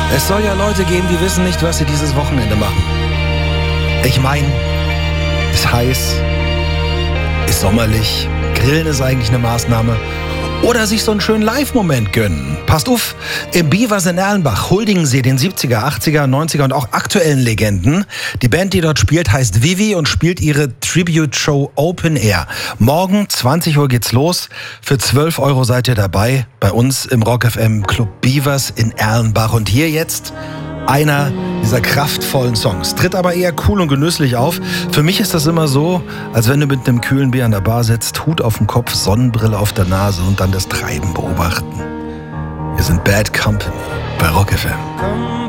Es soll ja Leute geben, die wissen nicht, was sie dieses Wochenende machen. Ich meine, ist heiß, ist sommerlich, Grillen ist eigentlich eine Maßnahme. Oder sich so einen schönen Live-Moment gönnen. Passt auf, im Beavers in Erlenbach huldigen sie den 70er, 80er, 90er und auch aktuellen Legenden. Die Band, die dort spielt, heißt Vivi und spielt ihre Tribute-Show Open Air. Morgen, 20 Uhr geht's los. Für 12 € seid ihr dabei bei uns im Rock FM Club Beavers in Erlenbach. Und hier jetzt einer dieser kraftvollen Songs. Tritt aber eher cool und genüsslich auf. Für mich ist das immer so, als wenn du mit einem kühlen Bier an der Bar sitzt, Hut auf dem Kopf, Sonnenbrille auf der Nase und dann das Treiben beobachten. Wir sind Bad Company bei Rock FM.